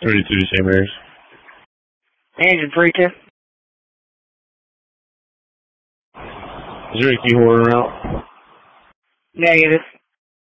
32 St. Mary's. Engine 32. Is there a key holder route? Negative.